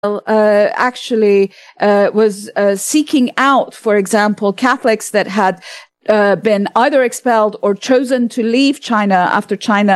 actually was seeking out, for example, Catholics that had been either expelled or chosen to leave China after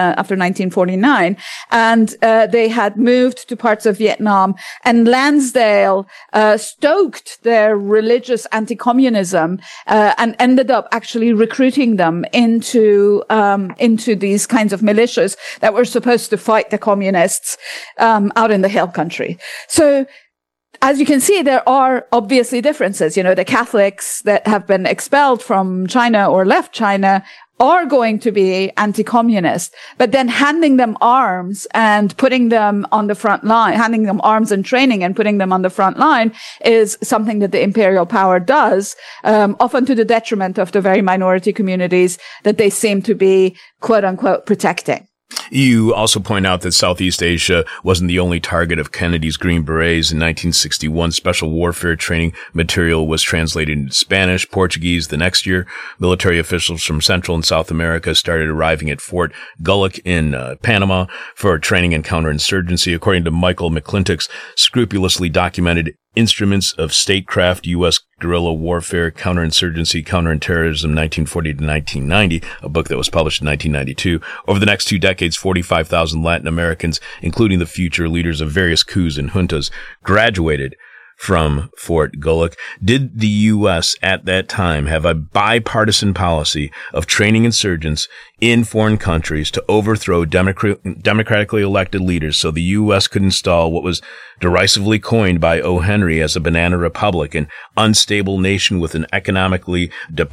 1949, and they had moved to parts of Vietnam. And Lansdale stoked their religious anti-communism and ended up actually recruiting them into these kinds of militias that were supposed to fight the communists out in the hill country. So, as you can see, there are obviously differences. You know, the Catholics that have been expelled from China or left China are going to be anti-communist, but then handing them arms and putting them on the front line, handing them arms and training and putting them on the front line is something that the imperial power does, often to the detriment of the very minority communities that they seem to be, quote unquote, protecting. You also point out that Southeast Asia wasn't the only target of Kennedy's Green Berets. In 1961, special warfare training material was translated into Spanish, Portuguese. The next year, military officials from Central and South America started arriving at Fort Gulluk in Panama for training and counterinsurgency. According to Michael McClintock's scrupulously documented Instruments of Statecraft, U.S. Guerrilla Warfare, Counterinsurgency, Counterterrorism, 1940 to 1990, a book that was published in 1992. Over the next 2 decades, 45,000 Latin Americans, including the future leaders of various coups and juntas, graduated from Fort Gulluk. Did the U.S. at that time have a bipartisan policy of training insurgents in foreign countries to overthrow democratically elected leaders so the U.S. could install what was derisively coined by O. Henry as a banana republic, an unstable nation with an economically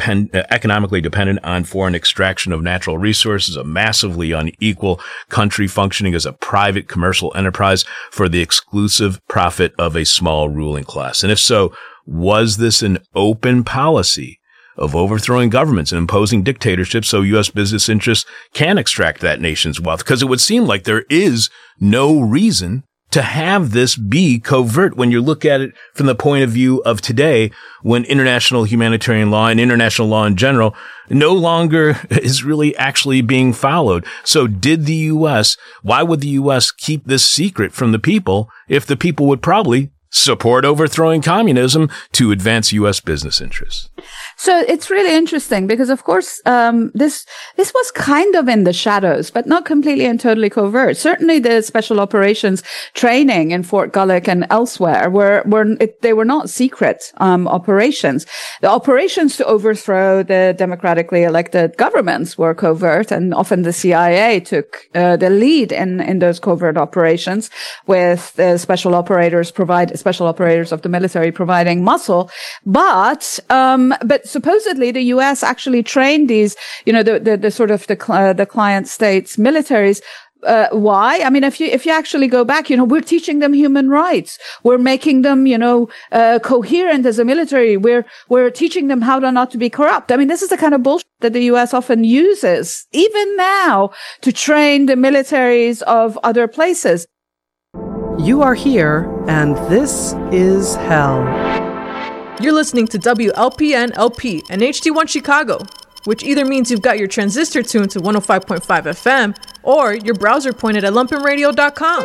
dependent on foreign extraction of natural resources, a massively unequal country functioning as a private commercial enterprise for the exclusive profit of a small ruling class? And if so, was this an open policy of overthrowing governments and imposing dictatorships so U.S. business interests can extract that nation's wealth? Because it would seem like there is no reason to have this be covert when you look at it from the point of view of today, when international humanitarian law and international law in general no longer is really actually being followed. So why would the U.S. keep this secret from the people if the people would probably support overthrowing communism to advance U.S. business interests? So it's really interesting because, of course, this was kind of in the shadows, but not completely and totally covert. Certainly, the special operations training in Fort Gulluk and elsewhere they were not secret operations. The operations to overthrow the democratically elected governments were covert, and often the CIA took the lead in those covert operations, with the special operators of the military providing muscle. But supposedly the U.S. actually trained these, the client states militaries. Why? I mean, if you actually go back, we're teaching them human rights. We're making them, coherent as a military. We're teaching them how not to be corrupt. I mean, this is the kind of bullshit that the U.S. often uses, even now, to train the militaries of other places. You are here, and this is hell. You're listening to WLPN LP and HD1 Chicago, which either means you've got your transistor tuned to 105.5 FM or your browser pointed at lumpenradio.com.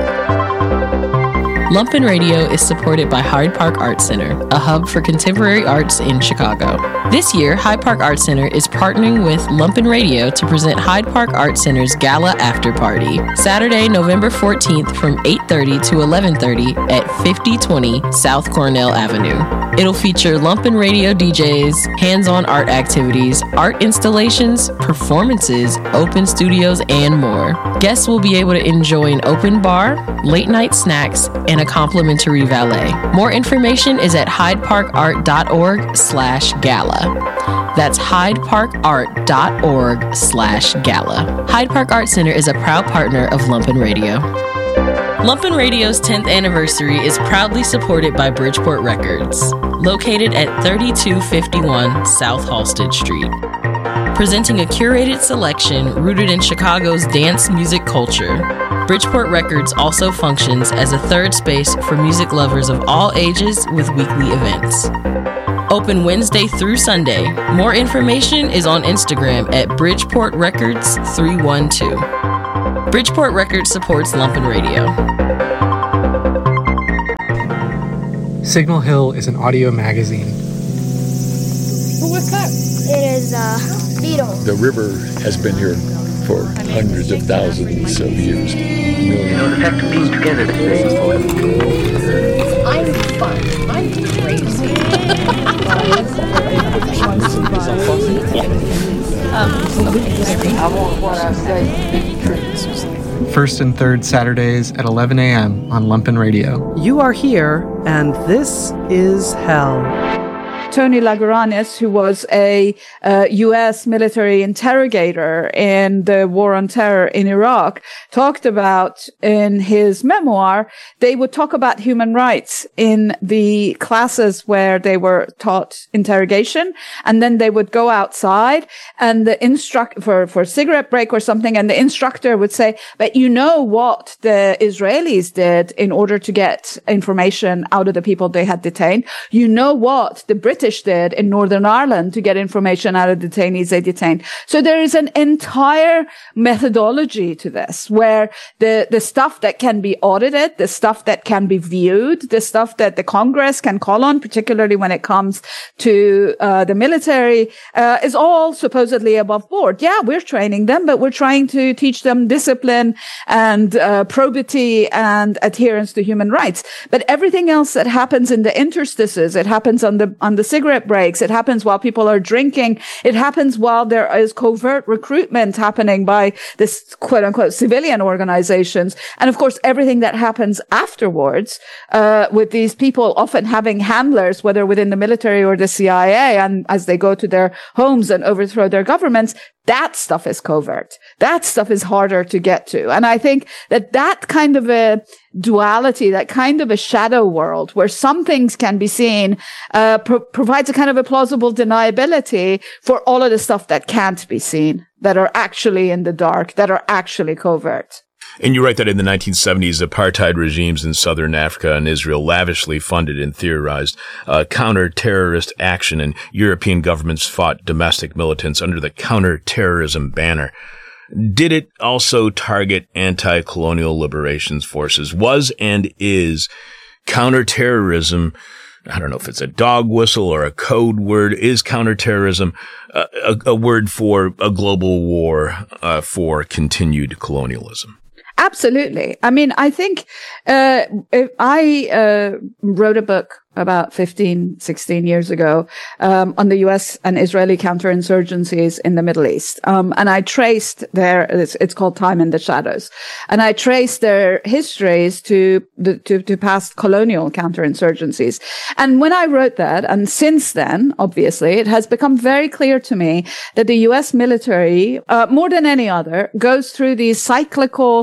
Lumpen Radio is supported by Hyde Park Art Center, a hub for contemporary arts in Chicago. This year, Hyde Park Art Center is partnering with Lumpen Radio to present Hyde Park Art Center's Gala After Party, Saturday, November 14th from 8:30 to 11:30 at 5020 South Cornell Avenue. It'll feature Lumpen Radio DJs, hands-on art activities, art installations, performances, open studios, and more. Guests will be able to enjoy an open bar, late-night snacks, and a complimentary valet. More information is at hydeparkart.org/gala. That's hydeparkart.org/gala. Hyde Park Art Center is a proud partner of Lumpen Radio. Lumpen Radio's 10th anniversary is proudly supported by Bridgeport Records, located at 3251 South Halsted Street. Presenting a curated selection rooted in Chicago's dance music culture, Bridgeport Records also functions as a third space for music lovers of all ages with weekly events. Open Wednesday through Sunday. More information is on Instagram at Bridgeport Records 312. Bridgeport Records supports Lumpen Radio. Signal Hill is an audio magazine. Who was that? It is Beetle. The river has been here for hundreds of thousands of years. Millions. The fact to piece together the I'm fun. I'm crazy. I want what I say to be true. First and third Saturdays at 11 a.m. on Lumpen Radio. You are here, and this is Hell. Tony Laguranis, who was a U.S. military interrogator in the war on terror in Iraq, talked about in his memoir, they would talk about human rights in the classes where they were taught interrogation. And then they would go outside and the for a cigarette break or something. And the instructor would say, but you know what the Israelis did in order to get information out of the people they had detained. You know what the British did in Northern Ireland to get information out of detainees they detained. So there is an entire methodology to this where the stuff that can be audited, the stuff that can be viewed, the stuff that the Congress can call on, particularly when it comes to the military, is all supposedly above board. Yeah, we're training them, but we're trying to teach them discipline and probity and adherence to human rights. But everything else that happens in the interstices, it happens on the cigarette breaks. It happens while people are drinking. It happens while there is covert recruitment happening by this quote unquote civilian organizations. And of course, everything that happens afterwards, with these people often having handlers, whether within the military or the CIA, and as they go to their homes and overthrow their governments, that stuff is covert. That stuff is harder to get to. And I think that kind of a duality, that kind of a shadow world where some things can be seen, provides a kind of a plausible deniability for all of the stuff that can't be seen, that are actually in the dark, that are actually covert. And you write that in the 1970s, apartheid regimes in southern Africa and Israel lavishly funded and theorized counter-terrorist action, and European governments fought domestic militants under the counter-terrorism banner. Did it also target anti-colonial liberations forces? Was and is counter-terrorism, I don't know if it's a dog whistle or a code word, is counterterrorism a word for a global war for continued colonialism? Absolutely. I mean, I think I wrote a book about 16 years ago on the U.S. and Israeli counterinsurgencies in the Middle East. And I traced it's called Time in the Shadows. And I traced their histories to past colonial counterinsurgencies. And when I wrote that, and since then, obviously, it has become very clear to me that the U.S. military, more than any other, goes through these cyclical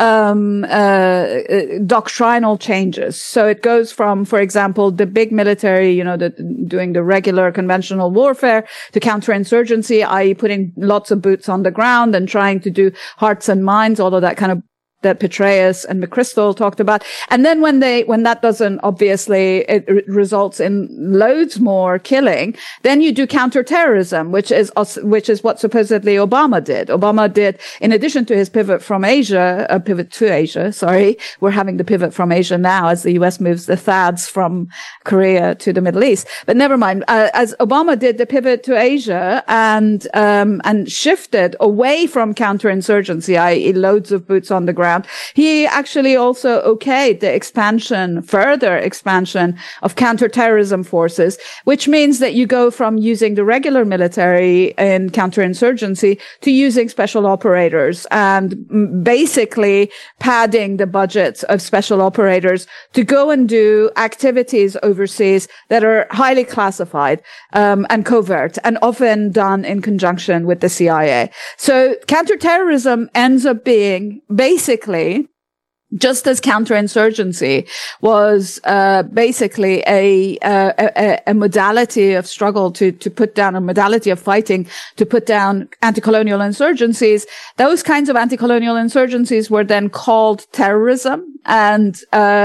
doctrinal changes. So it goes from, for example, the big military, doing the regular conventional warfare, to counterinsurgency, i.e. putting lots of boots on the ground and trying to do hearts and minds, all of that kind of that Petraeus and McChrystal talked about. And then when that doesn't, obviously, it results in loads more killing, then you do counterterrorism, which is what supposedly Obama did. Obama did, in addition to his pivot to Asia, we're having the pivot from Asia now as the US moves the THAADs from Korea to the Middle East. But never mind. As Obama did the pivot to Asia and shifted away from counterinsurgency, i.e. loads of boots on the ground, he actually also okayed the further expansion of counterterrorism forces, which means that you go from using the regular military in counterinsurgency to using special operators and basically padding the budgets of special operators to go and do activities overseas that are highly classified and covert, and often done in conjunction with the CIA. So counterterrorism ends up being basically, just as counterinsurgency was basically a modality of struggle to put down, a modality of fighting to put down anti-colonial insurgencies, those kinds of anti-colonial insurgencies were then called terrorism and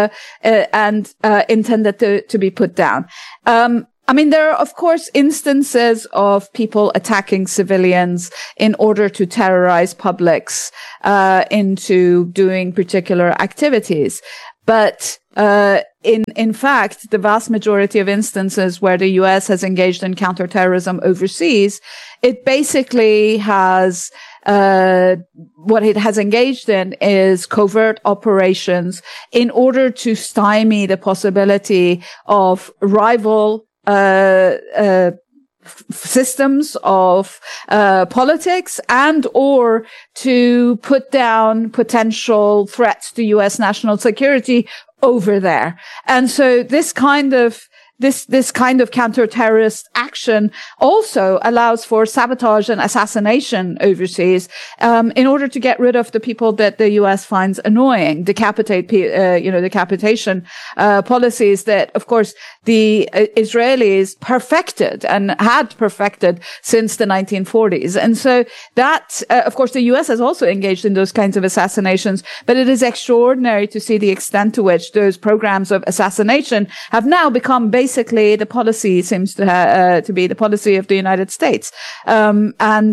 intended to be put down. I mean, there are, of course, instances of people attacking civilians in order to terrorize publics into doing particular activities. But in fact, the vast majority of instances where the U.S. has engaged in counterterrorism overseas, it basically has what it has engaged in is covert operations in order to stymie the possibility of rival systems of politics and or to put down potential threats to U.S. national security over there. And so this kind of counter-terrorist action also allows for sabotage and assassination overseas, in order to get rid of the people that the U.S. finds annoying, decapitation, policies that, of course, the Israelis perfected and had perfected since the 1940s. And so that, of course, the U.S. has also engaged in those kinds of assassinations, but it is extraordinary to see the extent to which those programs of assassination have now become basically the policy seems to be the policy of the United States, and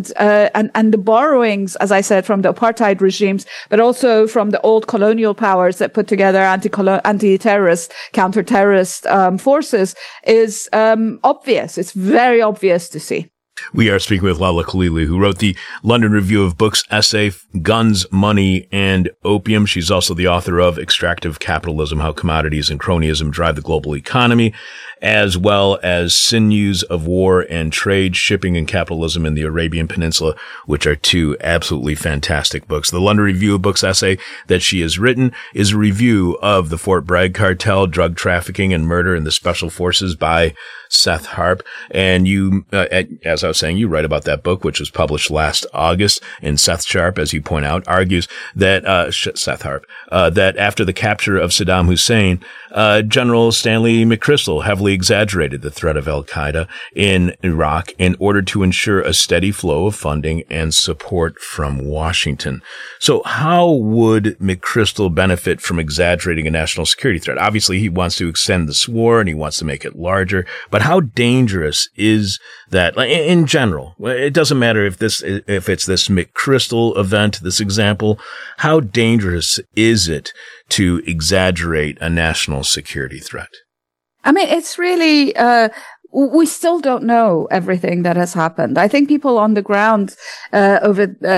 the borrowings, as I said, from the apartheid regimes, but also from the old colonial powers that put together anti-terrorist, counter-terrorist forces is obvious. It's very obvious to see. We are speaking with Lala Khalili, who wrote the London Review of Books essay, Guns, Money, and Opium. She's also the author of Extractive Capitalism, How Commodities and Cronyism Drive the Global Economy, as well as Sinews of War and Trade, Shipping and Capitalism in the Arabian Peninsula, which are two absolutely fantastic books. The London Review of Books essay that she has written is a review of the Fort Bragg cartel, drug trafficking and murder in the special forces by Seth Harp. And you, as I was saying, you write about that book, which was published last August. And Seth Sharp, as you point out, argues that, Seth Harp, that after the capture of Saddam Hussein, General Stanley McChrystal heavily exaggerated the threat of al-Qaeda in Iraq in order to ensure a steady flow of funding and support from Washington. So how would McChrystal benefit from exaggerating a national security threat? Obviously, he wants to extend this war and he wants to make it larger, but how dangerous is that in general? It doesn't matter if it's this McChrystal event, this example, how dangerous is it to exaggerate a national security threat? I mean, it's really, we still don't know everything that has happened. I think people on the ground, over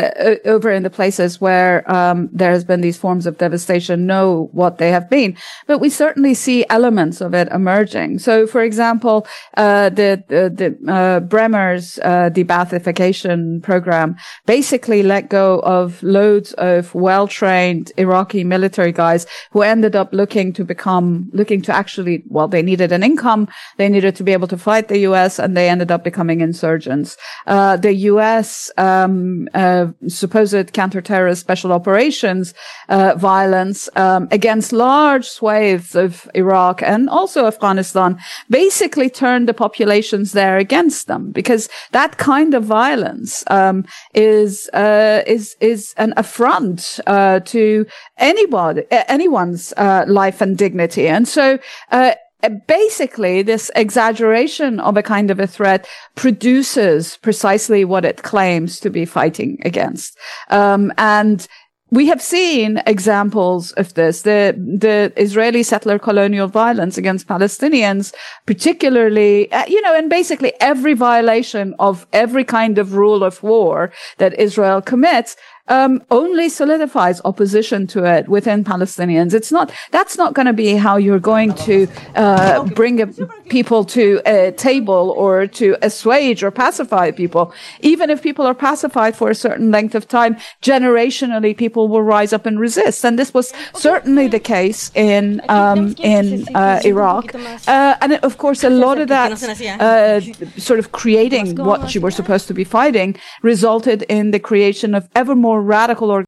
in the places where, there has been these forms of devastation know what they have been, but we certainly see elements of it emerging. So, for example, Bremer's, de-Baathification program basically let go of loads of well-trained Iraqi military guys who ended up looking to actually, well, they needed an income, they needed to be able to fight the U.S., and they ended up becoming insurgents. The U.S. Supposed counter-terrorist special operations violence against large swathes of Iraq and also Afghanistan basically turned the populations there against them, because that kind of violence is an affront to anyone's life and dignity. And so basically, this exaggeration of a kind of a threat produces precisely what it claims to be fighting against. And we have seen examples of this. The Israeli settler colonial violence against Palestinians, particularly, and basically every violation of every kind of rule of war that Israel commits, only solidifies opposition to it within Palestinians. That's not going to be how you're going to, bring people to a table or to assuage or pacify people. Even if people are pacified for a certain length of time, generationally people will rise up and resist. And this was certainly the case in Iraq. And of course, a lot of that, sort of creating what you were supposed to be fighting resulted in the creation of ever more radical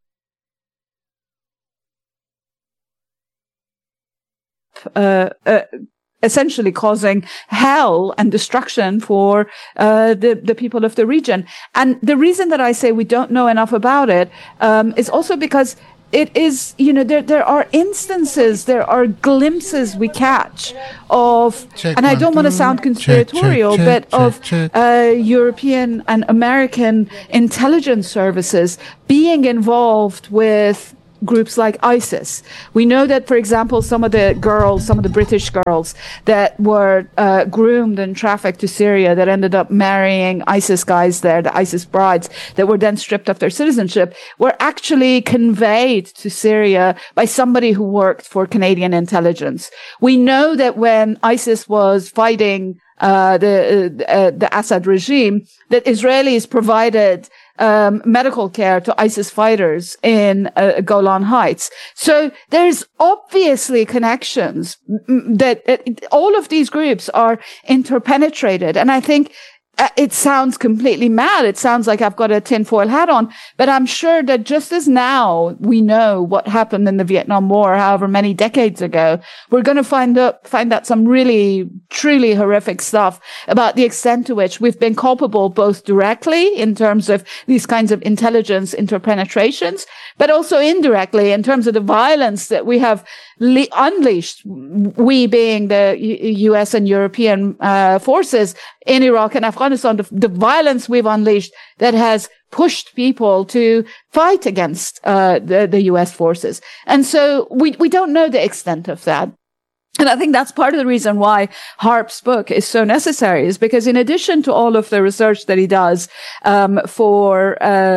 essentially causing hell and destruction for the people of the region. And the reason that I say we don't know enough about it is also because it is, there are instances, there are glimpses we catch of, and I don't want to sound conspiratorial, but of European and American intelligence services being involved with groups like ISIS. We know that, for example, some of the British girls that were groomed and trafficked to Syria that ended up marrying ISIS guys there, the ISIS brides, that were then stripped of their citizenship, were actually conveyed to Syria by somebody who worked for Canadian intelligence. We know that when ISIS was fighting the Assad regime, that Israelis provided medical care to ISIS fighters in Golan Heights. So there's obviously connections that all of these groups are interpenetrated. And I think it sounds completely mad. It sounds like I've got a tinfoil hat on, but I'm sure that just as now we know what happened in the Vietnam War, however many decades ago, we're going to find out some really, truly horrific stuff about the extent to which we've been culpable both directly in terms of these kinds of intelligence interpenetrations, but also indirectly in terms of the violence that we have unleashed, we being the US and European forces in Iraq and Afghanistan, the violence we've unleashed that has pushed people to fight against the US forces. And so we don't know the extent of that. And I think that's part of the reason why Harp's book is so necessary, is because in addition to all of the research that he does for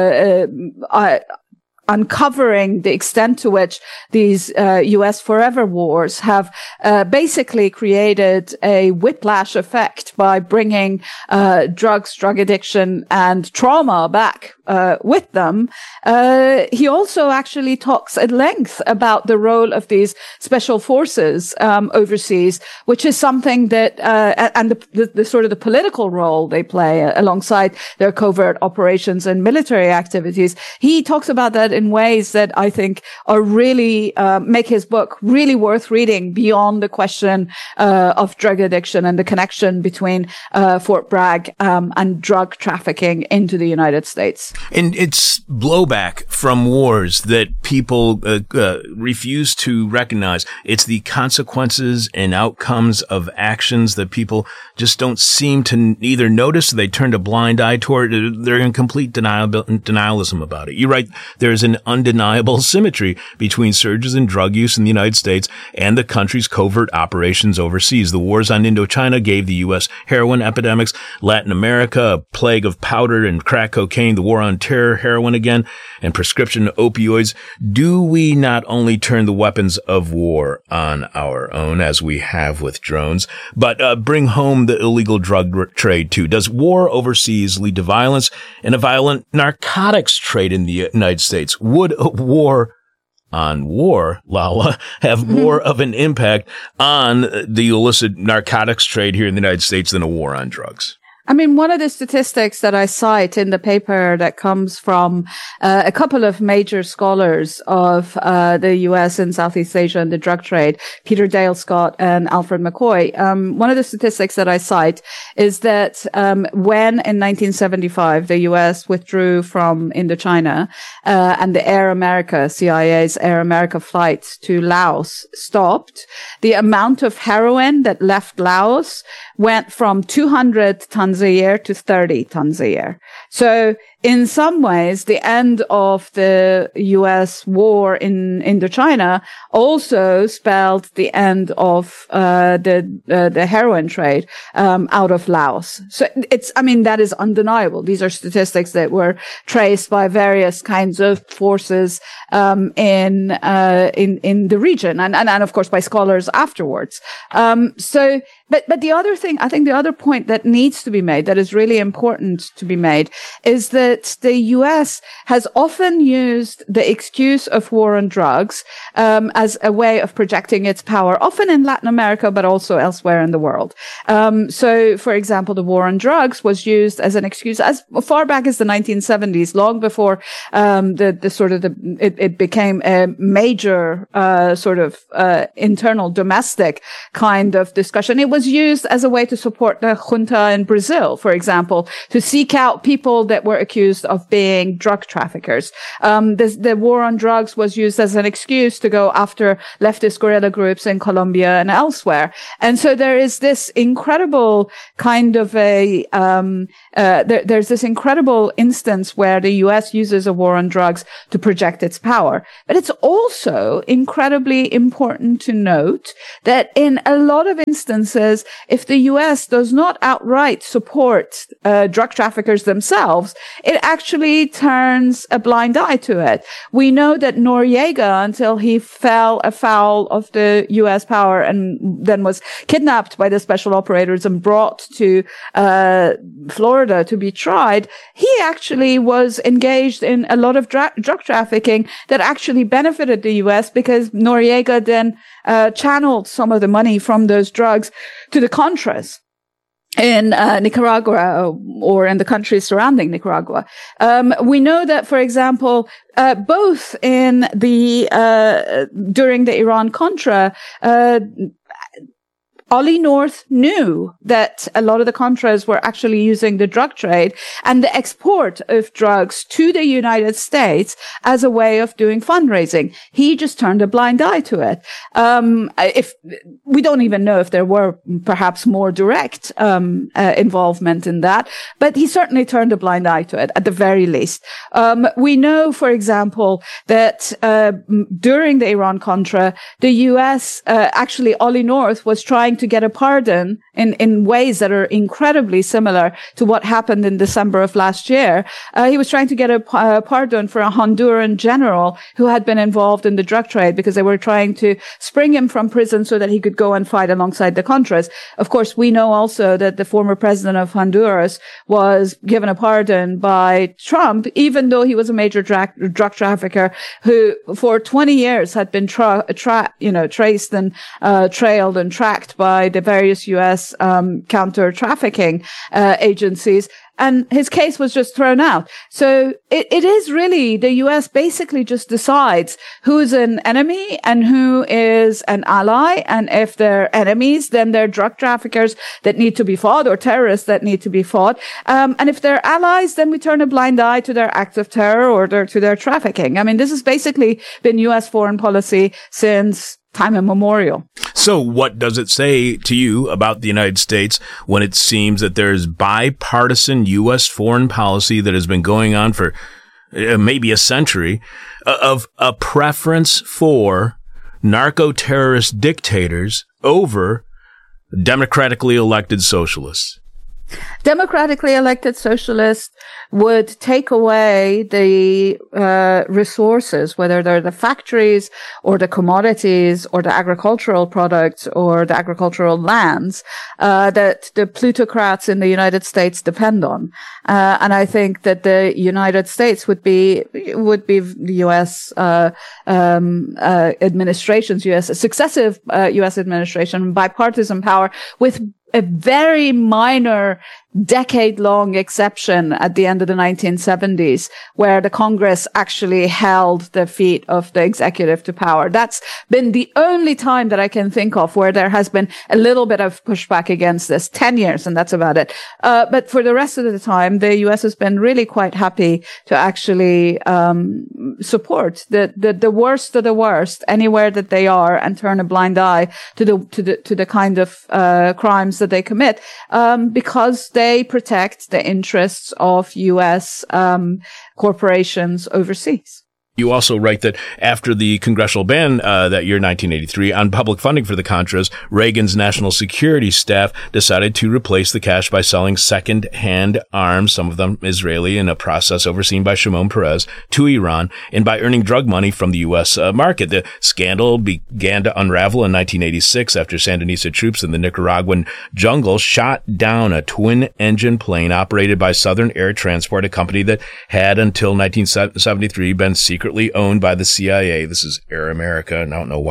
uncovering the extent to which these U.S. forever wars have basically created a whiplash effect by bringing drugs, drug addiction, and trauma back with them. He also actually talks at length about the role of these special forces overseas, which is something that and the sort of the political role they play alongside their covert operations and military activities. He talks about that in ways that I think are really make his book really worth reading beyond the question of drug addiction and the connection between Fort Bragg and drug trafficking into the United States. And it's blowback from wars that people refuse to recognize. It's the consequences and outcomes of actions that people just don't seem to either notice or they turn a blind eye toward. They're in complete denialism about it. You write, there's an undeniable symmetry between surges in drug use in the United States and the country's covert operations overseas. The wars on Indochina gave the U.S. heroin epidemics, Latin America, a plague of powder and crack cocaine, the war on terror, heroin again, and prescription opioids. Do we not only turn the weapons of war on our own, as we have with drones, but bring home the illegal drug trade too? Does war overseas lead to violence and a violent narcotics trade in the United States? Would a war on war, Lala, have more of an impact on the illicit narcotics trade here in the United States than a war on drugs? I mean, one of the statistics that I cite in the paper that comes from a couple of major scholars of the U.S. and Southeast Asia and the drug trade, Peter Dale Scott and Alfred McCoy, one of the statistics that I cite is that when in 1975 the U.S. withdrew from Indochina and the Air America, CIA's Air America flights to Laos stopped, the amount of heroin that left Laos went from 200 tons a year to 30 tons a year. So in some ways, the end of the U.S. war in Indochina also spelled the end of the heroin trade out of Laos. So that is undeniable. These are statistics that were traced by various kinds of forces in the region, and of course by scholars afterwards. But the other thing, I think the other point that needs to be made, that is really important to be made, is that the U.S. has often used the excuse of war on drugs as a way of projecting its power, often in Latin America, but also elsewhere in the world. So, for example, the war on drugs was used as an excuse as far back as the 1970s, long before it became a major internal domestic kind of discussion. It was used as a way to support the junta in Brazil, for example, to seek out people that were accused accused of being drug traffickers. The war on drugs was used as an excuse to go after leftist guerrilla groups in Colombia and elsewhere. And so there is this incredible kind of there's this incredible instance where the U.S. uses a war on drugs to project its power. But it's also incredibly important to note that in a lot of instances, if the U.S. does not outright support drug traffickers themselves, it actually turns a blind eye to it. We know that Noriega, until he fell afoul of the U.S. power and then was kidnapped by the special operators and brought to Florida to be tried, he actually was engaged in a lot of drug trafficking that actually benefited the U.S. because Noriega then channeled some of the money from those drugs to the Contras in Nicaragua or in the countries surrounding Nicaragua. We know that, for example, both in the during the Iran-Contra, Ollie North knew that a lot of the Contras were actually using the drug trade and the export of drugs to the United States as a way of doing fundraising. He just turned a blind eye to it. If we don't even know if there were perhaps more direct involvement in that, but he certainly turned a blind eye to it at the very least. We know, for example, that during the Iran-Contra, the U.S. Actually Ollie North was trying to get a pardon in ways that are incredibly similar to what happened in December of last year. He was trying to get a pardon for a Honduran general who had been involved in the drug trade because they were trying to spring him from prison so that he could go and fight alongside the Contras. Of course, we know also that the former president of Honduras was given a pardon by Trump, even though he was a major drug trafficker who for 20 years had been traced and trailed and tracked by the various U.S. counter-trafficking agencies. And his case was just thrown out. So it is really the U.S. basically just decides who's an enemy and who is an ally. And if they're enemies, then they're drug traffickers that need to be fought or terrorists that need to be fought. And if they're allies, then we turn a blind eye to their acts of terror or to their trafficking. I mean, this has basically been U.S. foreign policy since time immemorial. So what does it say to you about the United States when it seems that there's bipartisan U.S. foreign policy that has been going on for maybe a century of a preference for narco-terrorist dictators over democratically elected socialists? Democratically elected socialists would take away the resources, whether they're the factories or the commodities or the agricultural products or the agricultural lands that the plutocrats in the United States depend on. And I think that the United States would be the U.S. Administration's successive U.S. administration, bipartisan power with a very minor decade-long exception at the end of the 1970s, where the Congress actually held the feet of the executive to power. That's been the only time that I can think of where there has been a little bit of pushback against this. 10 years, and that's about it. But for the rest of the time, the U.S. has been really quite happy to actually support the worst of the worst anywhere that they are and turn a blind eye to the kind of crimes that they commit, because they protect the interests of U.S. corporations overseas. You also write that after the congressional ban that year, 1983, on public funding for the Contras, Reagan's national security staff decided to replace the cash by selling second-hand arms, some of them Israeli, in a process overseen by Shimon Peres, to Iran, and by earning drug money from the U.S. Market. The scandal began to unravel in 1986 after Sandinista troops in the Nicaraguan jungle shot down a twin-engine plane operated by Southern Air Transport, a company that had until 1973 been secretly owned by the CIA. This is Air America, and I don't know why they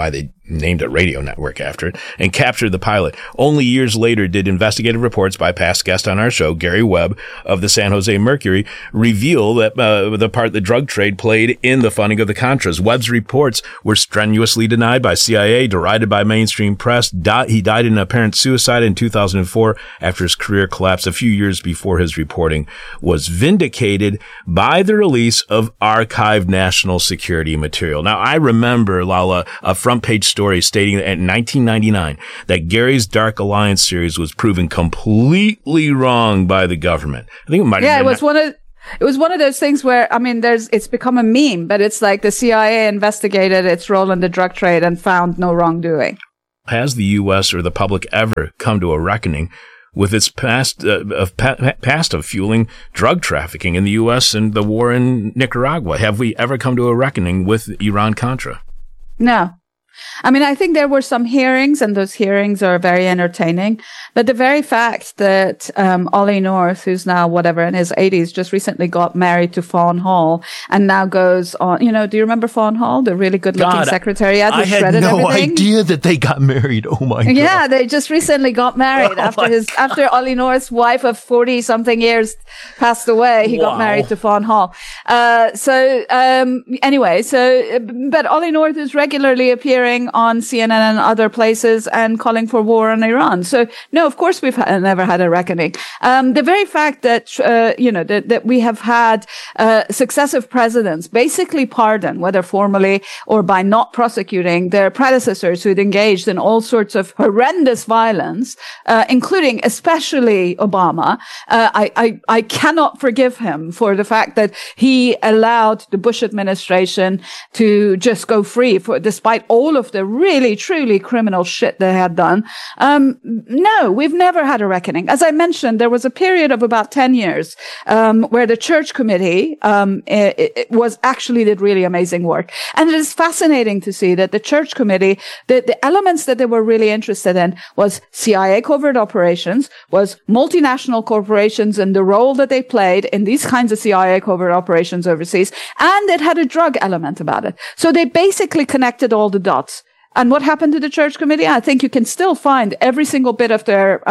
named a radio network after it, and captured the pilot. Only years later did investigative reports by past guest on our show, Gary Webb of the San Jose Mercury, reveal that the part the drug trade played in the funding of the Contras. Webb's reports were strenuously denied by CIA, derided by mainstream press. He died in apparent suicide in 2004 after his career collapsed a few years before his reporting was vindicated by the release of archived national security material. Now, I remember, Lala, a front page story stating that in 1999 that Gary's Dark Alliance series was proven completely wrong by the government. I think it might have been. It was one of those things where, I mean, it's become a meme, but it's like the CIA investigated its role in the drug trade and found no wrongdoing. Has the U.S. or the public ever come to a reckoning with its past of fueling drug trafficking in the U.S. and the war in Nicaragua? Have we ever come to a reckoning with Iran-Contra? No. I mean, I think there were some hearings, and those hearings are very entertaining. But the very fact that Ollie North, who's now whatever in his 80s, just recently got married to Fawn Hall, and now goes on. You know, do you remember Fawn Hall, the really good-looking secretariat who shredded everything? I had no idea that they got married. Oh my God! Yeah, they just recently got married after Ollie North's wife of 40-something years passed away. He got married to Fawn Hall. Anyway, but Ollie North is regularly appearing on CNN and other places and calling for war on Iran. So no, of course we've never had a reckoning. The very fact that that we have had successive presidents basically pardon, whether formally or by not prosecuting their predecessors who'd engaged in all sorts of horrendous violence, including especially Obama. I cannot forgive him for the fact that he allowed the Bush administration to just go free despite all of the really, truly criminal shit they had done. No, we've never had a reckoning. As I mentioned, there was a period of about 10 years where the Church Committee did really amazing work. And it is fascinating to see that the Church Committee, the elements that they were really interested in was CIA covert operations, was multinational corporations and the role that they played in these kinds of CIA covert operations overseas, and it had a drug element about it. So they basically connected all the dots. And what happened to the Church Committee? I think you can still find every single bit of their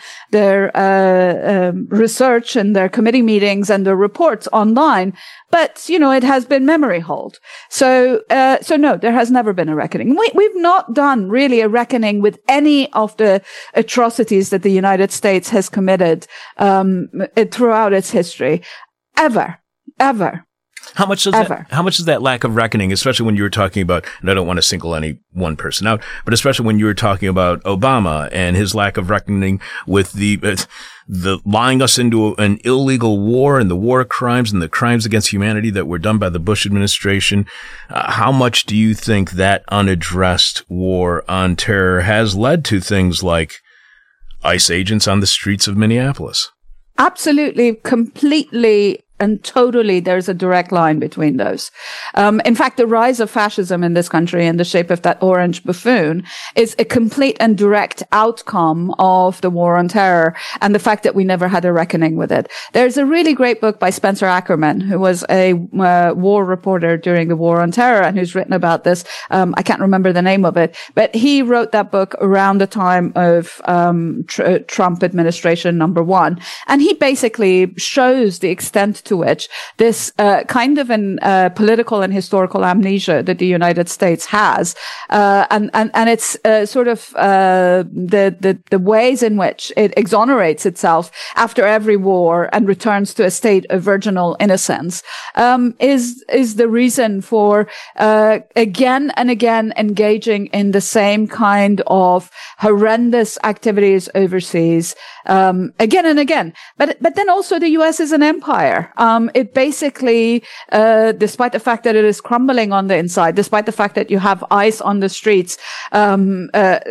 research and their committee meetings and their reports online. But, it has been memory hold. So no, there has never been a reckoning. We've not done really a reckoning with any of the atrocities that the United States has committed, throughout its history. Ever. How much does that lack of reckoning, especially when you were talking about, and I don't want to single any one person out, but especially when you were talking about Obama and his lack of reckoning with the lying us into an illegal war and the war crimes and the crimes against humanity that were done by the Bush administration. How much do you think that unaddressed war on terror has led to things like ICE agents on the streets of Minneapolis? Absolutely, completely and totally, there's a direct line between those. In fact, the rise of fascism in this country in the shape of that orange buffoon is a complete and direct outcome of the war on terror and the fact that we never had a reckoning with it. There's a really great book by Spencer Ackerman, who was a war reporter during the war on terror and who's written about this. I can't remember the name of it, but he wrote that book around the time of Trump administration number 1. And he basically shows the extent to which this kind of an political and historical amnesia that the United States has, and it's sort of the ways in which it exonerates itself after every war and returns to a state of virginal innocence, is the reason for again and again engaging in the same kind of horrendous activities overseas, again and again. But then also the U.S. is an empire. It basically, despite the fact that it is crumbling on the inside, despite the fact that you have ICE on the streets,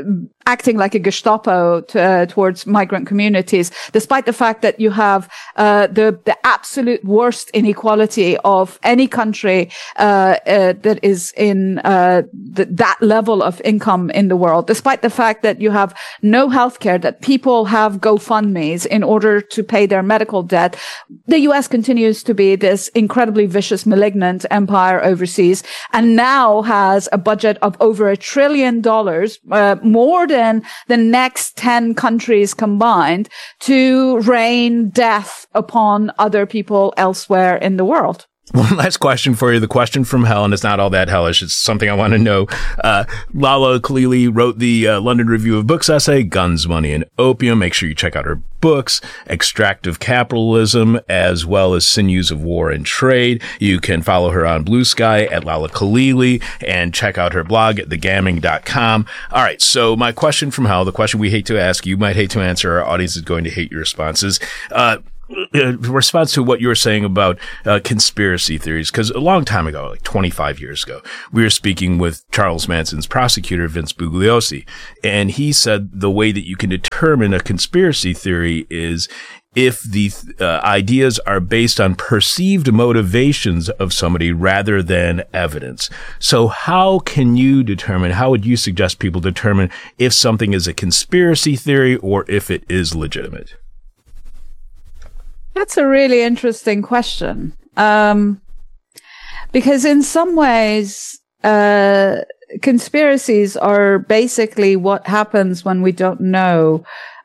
acting like a Gestapo towards migrant communities, despite the fact that you have the absolute worst inequality of any country that is in that level of income in the world, despite the fact that you have no healthcare, that people have GoFundMes in order to pay their medical debt. The U.S. continues to be this incredibly vicious, malignant empire overseas, and now has a budget of over $1 trillion, more than the next 10 countries combined, to rain death upon other people elsewhere in the world. One last question for you. The question from hell, and it's not all that hellish. It's something I want to know. Lala Khalili wrote the London Review of Books essay, Guns, Money, and Opium. Make sure you check out her books, Extractive Capitalism, as well as Sinews of War and Trade. You can follow her on Blue Sky at Lala Khalili and check out her blog at thegamming.com. All right. So my question from hell, the question we hate to ask, you might hate to answer, our audience is going to hate your responses. Response to what you were saying about conspiracy theories, because a long time ago, like 25 years ago, we were speaking with Charles Manson's prosecutor, Vince Bugliosi, and he said the way that you can determine a conspiracy theory is if the ideas are based on perceived motivations of somebody rather than evidence. So how can you determine, how would you suggest people determine if something is a conspiracy theory or if it is legitimate? That's a really interesting question. Because in some ways, conspiracies are basically what happens when we don't know,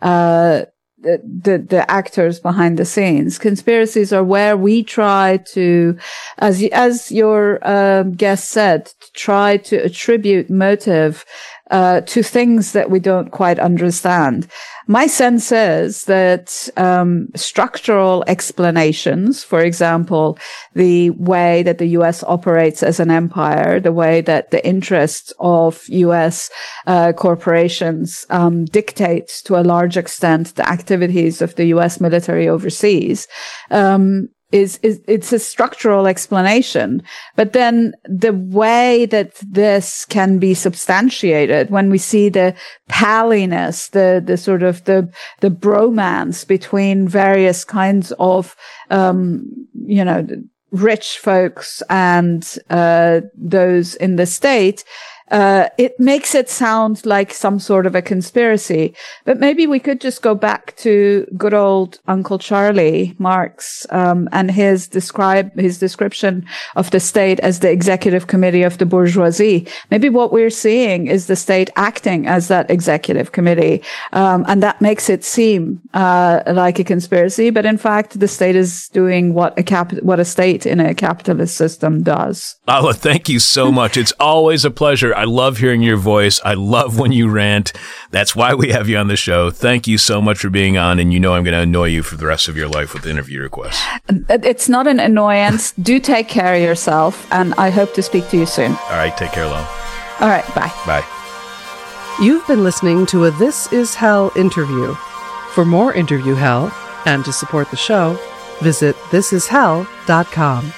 the actors behind the scenes. Conspiracies are where we try to, as your guest said, try to attribute motive to things that we don't quite understand. My sense is that structural explanations, for example, the way that the U.S. operates as an empire, the way that the interests of U.S. corporations dictate to a large extent the activities of the U.S. military overseas, it's a structural explanation. But then the way that this can be substantiated, when we see the palliness, the sort of the bromance between various kinds of, rich folks and those in the state, it makes it sound like some sort of a conspiracy. But maybe we could just go back to good old Uncle Charlie Marx, and his description of the state as the executive committee of the bourgeoisie. Maybe what we're seeing is the state acting as that executive committee. And that makes it seem, like a conspiracy. But in fact, the state is doing what a state in a capitalist system does. Lala, thank you so much. It's always a pleasure. I love hearing your voice. I love when you rant. That's why we have you on the show. Thank you so much for being on. And I'm going to annoy you for the rest of your life with interview requests. It's not an annoyance. Do take care of yourself. And I hope to speak to you soon. All right. Take care, Lala. All right. Bye. Bye. You've been listening to a This Is Hell interview. For more interview hell and to support the show, visit thisishell.com.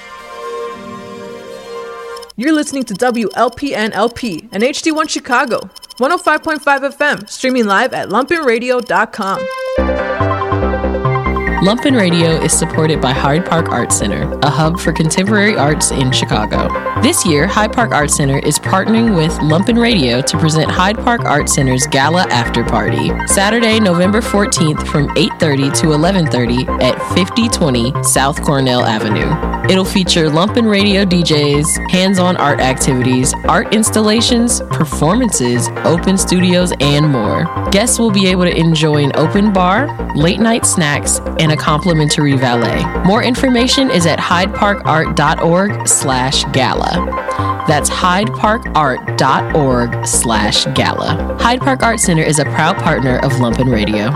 You're listening to WLPN-LP and HD1 Chicago, 105.5 FM, streaming live at lumpenradio.com. Lumpen Radio is supported by Hyde Park Art Center, a hub for contemporary arts in Chicago. This year, Hyde Park Art Center is partnering with Lumpen Radio to present Hyde Park Art Center's Gala After Party, Saturday, November 14th from 8:30 to 11:30 at 5020 South Cornell Avenue. It'll feature Lumpen Radio DJs, hands-on art activities, art installations, performances, open studios, and more. Guests will be able to enjoy an open bar, late-night snacks, and a complimentary valet. More information is at hydeparkart.org/gala. That's hydeparkart.org/gala. Hyde Park Art Center is a proud partner of Lumpen Radio.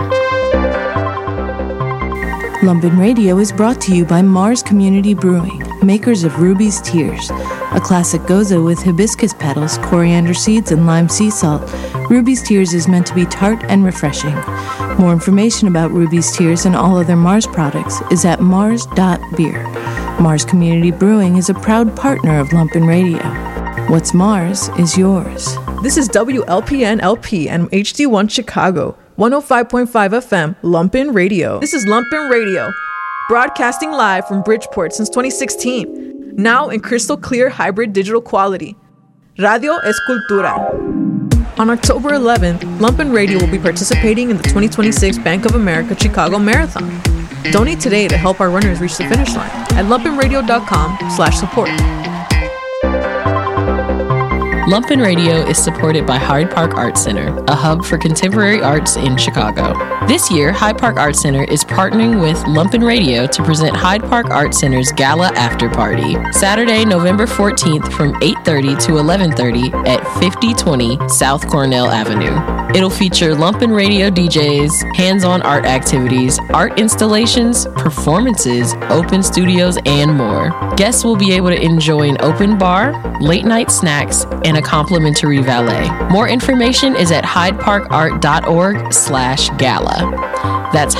Lumpen Radio is brought to you by Mars Community Brewing, makers of Ruby's Tears, a classic goza with hibiscus petals, coriander seeds, and lime sea salt. Ruby's Tears is meant to be tart and refreshing. More information about Ruby's Tears and all other Mars products is at mars.beer. Mars Community Brewing is a proud partner of Lumpen Radio. What's Mars is yours. This is WLPN LP and HD1 Chicago, 105.5 FM, Lumpen Radio. This is Lumpen Radio, broadcasting live from Bridgeport since 2016, now in crystal clear hybrid digital quality. Radio es Cultura. On October 11th, Lumpen Radio will be participating in the 2026 Bank of America Chicago Marathon. Donate today to help our runners reach the finish line at lumpenradio.com/support. Lumpen Radio is supported by Hyde Park Art Center, a hub for contemporary arts in Chicago. This year, Hyde Park Art Center is partnering with Lumpen Radio to present Hyde Park Art Center's Gala After Party, Saturday, November 14th from 8:30 to 11:30 at 5020 South Cornell Avenue. It'll feature Lumpen Radio DJs, hands-on art activities, art installations, performances, open studios, and more. Guests will be able to enjoy an open bar, late-night snacks, and a complimentary valet. More information is at hydeparkart.org/gala. That's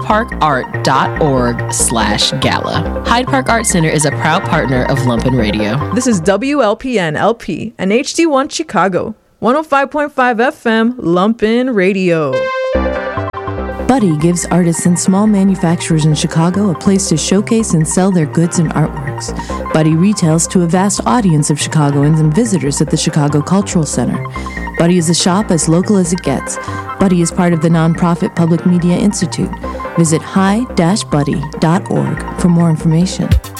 hydeparkart.org/gala. Hyde Park Art Center is a proud partner of Lumpen Radio. This is WLPN LP and HD1 Chicago, 105.5 FM, Lumpen Radio. Buddy gives artists and small manufacturers in Chicago a place to showcase and sell their goods and artworks. Buddy retails to a vast audience of Chicagoans and visitors at the Chicago Cultural Center. Buddy is a shop as local as it gets. Buddy is part of the nonprofit Public Media Institute. Visit hi-buddy.org for more information.